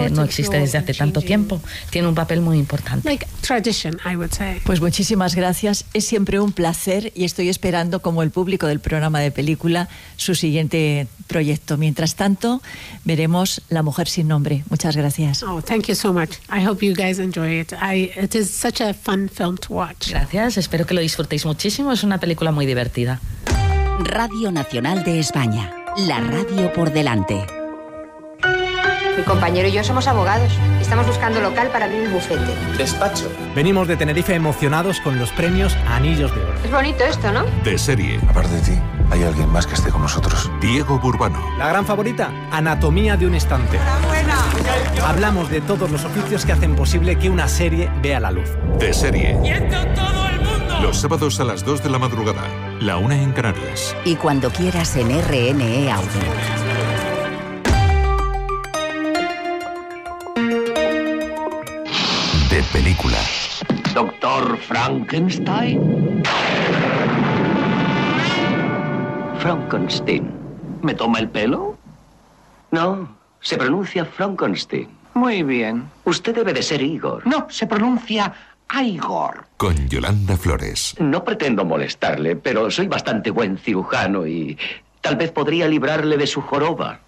no existe desde hace tanto tiempo, tiene un papel muy importante. Pues muchísimas gracias. Es siempre un placer y estoy esperando, como el público del programa de película, su siguiente proyecto. Mientras tanto, veremos La mujer sin nombre. Muchas gracias. Oh, thank you so much. I hope you guys enjoy it. It is such a fun film to watch. Gracias, espero que lo disfrutéis muchísimo. Es una película muy divertida. Radio Nacional de España. La radio por delante. Mi compañero y yo somos abogados. Estamos buscando local para abrir el bufete. Despacho. Venimos de Tenerife emocionados con los premios Anillos de Oro. Es bonito esto, ¿no? De serie. Aparte de ti, ¿hay alguien más que esté con nosotros? Diego Burbano. La gran favorita, Anatomía de un instante. Hablamos de todos los oficios que hacen posible que una serie vea la luz. De serie. ¡Y esto todo el mundo! Los sábados a las 2 de la madrugada. La 1 en Canarias. Y cuando quieras en RNE Audio. De película. Doctor Frankenstein. Frankenstein. ¿Me toma el pelo? No, se pronuncia Frankenstein. Muy bien. Usted debe de ser Igor. No, se pronuncia Igor. Con Yolanda Flores. No pretendo molestarle, pero soy bastante buen cirujano y tal vez podría librarle de su joroba.